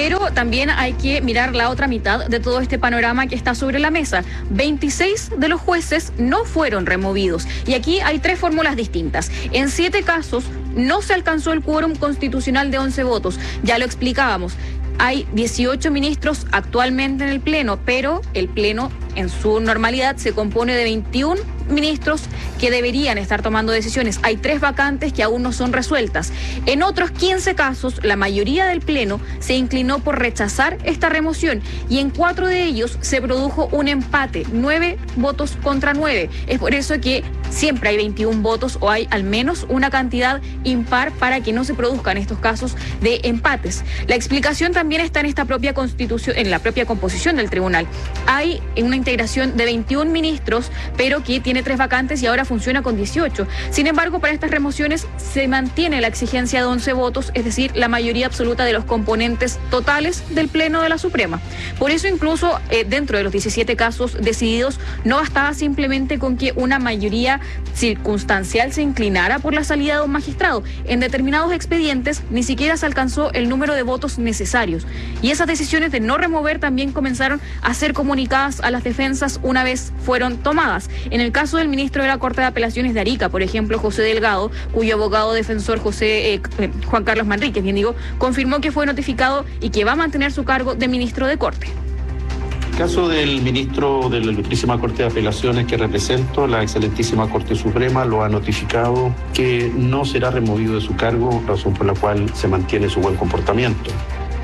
Pero también hay que mirar la otra mitad de todo este panorama que está sobre la mesa. 26 de los jueces no fueron removidos. Y aquí hay 3 fórmulas distintas. En 7 casos no se alcanzó el quórum constitucional de 11 votos. Ya lo explicábamos. Hay 18 ministros actualmente en el Pleno, pero el Pleno en su normalidad se compone de 21 ministros que deberían estar tomando decisiones. Hay 3 vacantes que aún no son resueltas. En otros 15 casos, la mayoría del Pleno se inclinó por rechazar esta remoción y en 4 de ellos se produjo un empate, 9 votos contra 9. Es por eso que siempre hay 21 votos o hay al menos una cantidad impar para que no se produzcan estos casos de empates. La explicación también está en esta propia constitución, en la propia composición del tribunal. Hay una integración de 21 ministros, pero que tiene 3 vacantes y ahora funciona con 18. Sin embargo, para estas remociones se mantiene la exigencia de 11 votos, es decir, la mayoría absoluta de los componentes totales del Pleno de la Suprema. Por eso incluso dentro de los 17 casos decididos, no bastaba simplemente con que una mayoría circunstancial se inclinara por la salida de un magistrado. En determinados expedientes ni siquiera se alcanzó el número de votos necesarios. Y esas decisiones de no remover también comenzaron a ser comunicadas a las defensas una vez fueron tomadas. En el caso del ministro de la Corte de Apelaciones de Arica, por ejemplo, José Delgado, cuyo abogado defensor Juan Carlos Manríquez, confirmó que fue notificado y que va a mantener su cargo de ministro de Corte. En el caso del ministro de la Ilustrísima Corte de Apelaciones que represento, la excelentísima Corte Suprema lo ha notificado que no será removido de su cargo, razón por la cual se mantiene su buen comportamiento.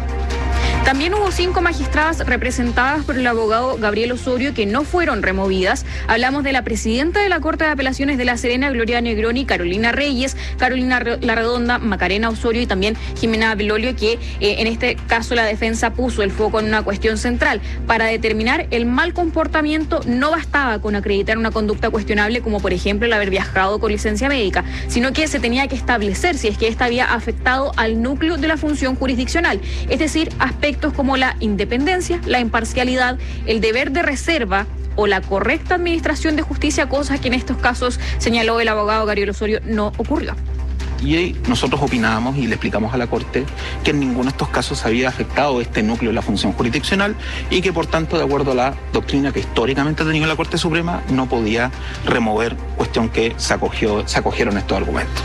También hubo 5 magistradas representadas por el abogado Gabriel Osorio que no fueron removidas. Hablamos de la presidenta de la Corte de Apelaciones de La Serena, Gloria Negroni, Carolina Reyes, Carolina Larredonda, Macarena Osorio y también Jimena Belolio, que en este caso la defensa puso el foco en una cuestión central. Para determinar el mal comportamiento no bastaba con acreditar una conducta cuestionable como por ejemplo el haber viajado con licencia médica, sino que se tenía que establecer si es que esta había afectado al núcleo de la función jurisdiccional, es decir, aspectos como la independencia, la imparcialidad, el deber de reserva o la correcta administración de justicia, cosas que en estos casos, señaló el abogado Gabriel Osorio, no ocurrió. Y nosotros opinábamos y le explicamos a la Corte que en ninguno de estos casos había afectado este núcleo de la función jurisdiccional y que por tanto, de acuerdo a la doctrina que históricamente ha tenido la Corte Suprema, no podía remover, cuestión que se acogieron estos argumentos.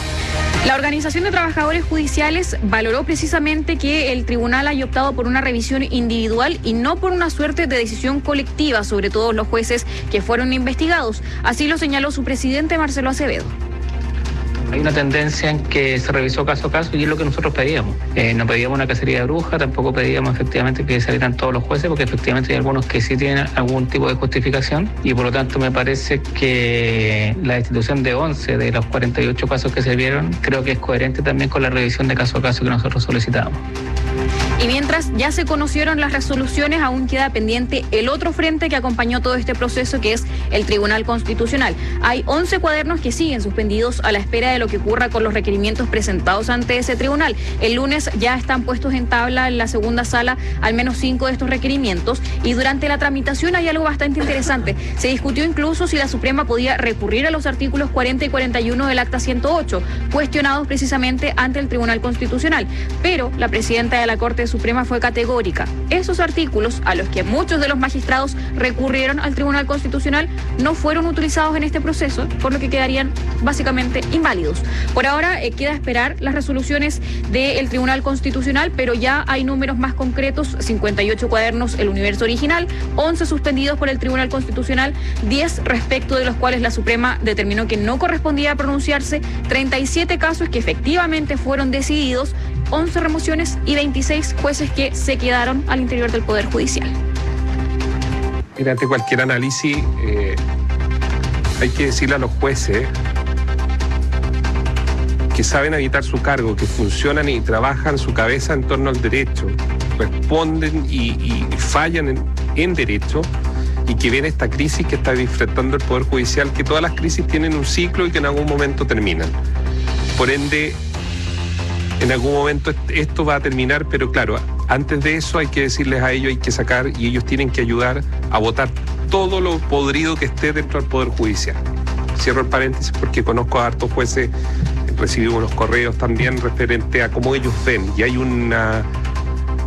La Organización de Trabajadores Judiciales valoró precisamente que el tribunal haya optado por una revisión individual y no por una suerte de decisión colectiva sobre todos los jueces que fueron investigados. Así lo señaló su presidente, Marcelo Acevedo. Hay una tendencia en que se revisó caso a caso y es lo que nosotros pedíamos. No pedíamos una cacería de brujas, tampoco pedíamos efectivamente que salieran todos los jueces, porque efectivamente hay algunos que sí tienen algún tipo de justificación y por lo tanto me parece que la destitución de 11 de los 48 casos que se vieron creo que es coherente también con la revisión de caso a caso que nosotros solicitábamos. Y mientras ya se conocieron las resoluciones, aún queda pendiente el otro frente que acompañó todo este proceso, que es el Tribunal Constitucional. Hay 11 cuadernos que siguen suspendidos a la espera de lo que ocurra con los requerimientos presentados ante ese tribunal. El lunes ya están puestos en tabla en la segunda sala al menos 5 de estos requerimientos y durante la tramitación hay algo bastante interesante. Se discutió incluso si la Suprema podía recurrir a los artículos 40 y 41 del Acta 108, cuestionados precisamente ante el Tribunal Constitucional. Pero la presidenta de la Corte Suprema fue categórica. Esos artículos, a los que muchos de los magistrados recurrieron al Tribunal Constitucional, no fueron utilizados en este proceso, por lo que quedarían básicamente inválidos. Por ahora queda esperar las resoluciones del Tribunal Constitucional, pero ya hay números más concretos: 58 cuadernos el universo original, 11 suspendidos por el Tribunal Constitucional, 10 respecto de los cuales la Suprema determinó que no correspondía pronunciarse, 37 casos que efectivamente fueron decididos, 11 remociones y 26 jueces que se quedaron al interior del Poder Judicial. Mira, ante cualquier análisis hay que decirle a los jueces que saben habitar su cargo, que funcionan y trabajan su cabeza en torno al derecho, responden y fallan en derecho, y que viene esta crisis que está enfrentando el Poder Judicial, que todas las crisis tienen un ciclo y que en algún momento terminan. Por ende, en algún momento esto va a terminar, pero claro, antes de eso hay que decirles a ellos, hay que sacar, y ellos tienen que ayudar a votar todo lo podrido que esté dentro del Poder Judicial. Cierro el paréntesis porque conozco a hartos jueces, recibí unos correos también referente a cómo ellos ven, y hay una